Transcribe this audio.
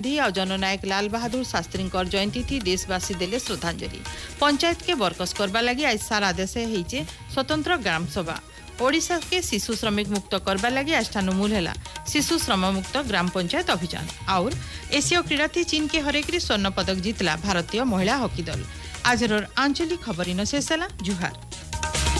गांधी और जननायक लाल बहादुर शास्त्री जयंती थी देशवासी देले श्रद्धांजलि। पंचायत के बरकस करबा लगी आज सारा देश होइचे स्वतंत्र ग्राम सभा। ओडिशा के शिशु श्रमिक मुक्त करबा लगी आज ठानुमूल है शिशु श्रम मुक्त ग्राम पंचायत अभियान। और एशिया क्रीड़ा थी चीन के हरेकरी स्वर्ण पदक जीतला भारतीय महिला हॉकी दल। आज आंचलिक खबर इन शेष है। जुहार।